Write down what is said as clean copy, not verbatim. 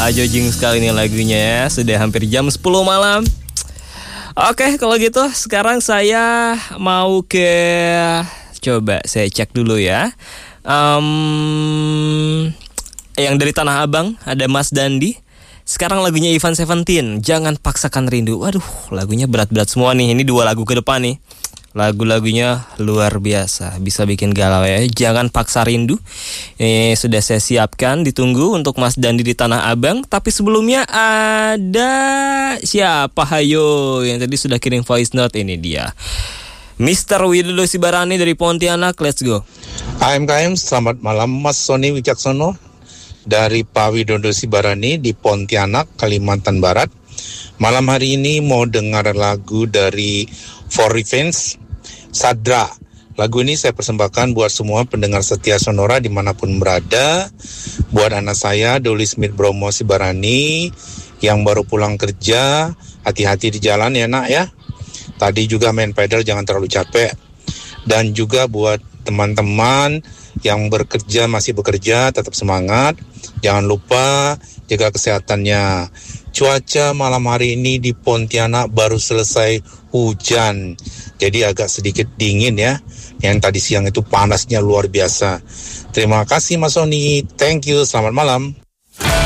ajojing sekali nih lagunya ya. Sudah hampir jam 10 malam. Oke, kalau gitu sekarang saya mau ke... Coba saya cek dulu ya. Yang dari Tanah Abang ada Mas Dandi. Sekarang lagunya Ivan Seventeen, Jangan Paksakan Rindu. Waduh, lagunya berat-berat semua nih. Ini 2 lagu ke depan nih. Lagu-lagunya luar biasa, bisa bikin galau ya. Jangan Paksa Rindu. Ini sudah saya siapkan, ditunggu untuk Mas Dandi di Tanah Abang. Tapi sebelumnya ada siapa? Hayo, yang tadi sudah kirim voice note. Ini dia, Mr. Widodo Sibarani dari Pontianak. Let's go. AMKM, selamat malam Mas Sony Wicaksono dari Pak Widodo Sibarani di Pontianak, Kalimantan Barat. Malam hari ini mau dengar lagu dari For Revenge, Sadra. Lagu ini saya persembahkan buat semua pendengar setia Sonora dimanapun berada. Buat anak saya, Doli Smith Bromo Sibarani, yang baru pulang kerja, hati-hati di jalan ya nak ya. Tadi juga main pedal, jangan terlalu capek. Dan juga buat teman-teman yang bekerja, masih bekerja, tetap semangat. Jangan lupa jaga kesehatannya. Cuaca malam hari ini di Pontianak baru selesai hujan. Jadi agak sedikit dingin ya. Yang tadi siang itu panasnya luar biasa. Terima kasih Mas Sony. Thank you. Selamat malam.